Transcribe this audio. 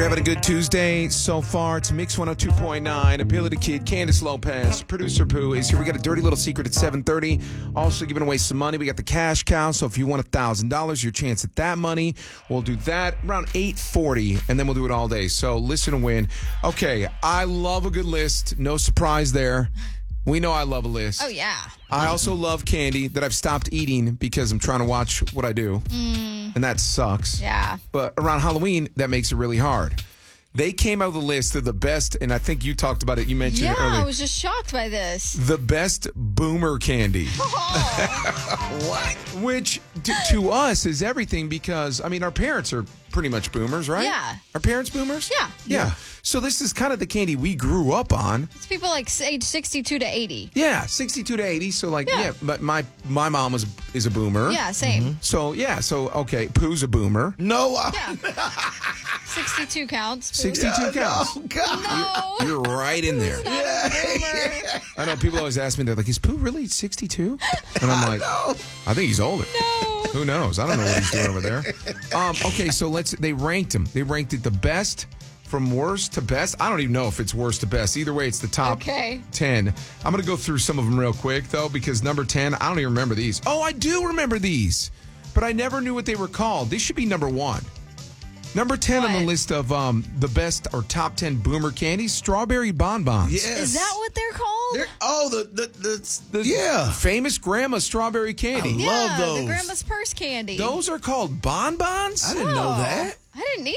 you're having a good Tuesday so far. It's Mix 102.9. Ability Kid, Candace Lopez, producer Pooh is here. We got a dirty little secret at 7:30. Also giving away some money. We got the cash cow. So if you want $1,000, your chance at that money. We'll do that around 8:40, and then we'll do it all day. So listen to win. Okay, I love a good list. No surprise there. We know I love a list. Oh, yeah. I also love candy that I've stopped eating because I'm trying to watch what I do. And that sucks. Yeah. But around Halloween, that makes it really hard. They came out with a list of the best, and I think you talked about it. You mentioned it earlier. I was just shocked by this. The best boomer candy. What? Which to us is everything because, I mean, our parents are pretty much boomers, right? Yeah. Are parents boomers? Yeah. So this is kind of the candy we grew up on. It's people like age 62 to 80. Yeah, 62 to 80. So but my mom is a boomer. Yeah, same. So okay, Pooh's a boomer. No. Yeah. 62 counts. 62 counts. Oh, God. No. You're right in there. Not a boomer. I know people always ask me, they're like, is Pooh really 62? And I'm like, I think he's older. No. Who knows? I don't know what he's doing over there. Okay, so they ranked him. They ranked it the best from worst to best. I don't even know if it's worst to best. Either way, it's the top 10. I'm going to go through some of them real quick, though, because number 10, I don't even remember these. Oh, I do remember these, but I never knew what they were called. They should be number 1. Number 10 on the list of the best or top 10 boomer candies, strawberry bonbons. Yes. Is that what they're called? The famous grandma strawberry candy. Love those. The grandma's purse candy. Those are called bonbons? I didn't know that. I didn't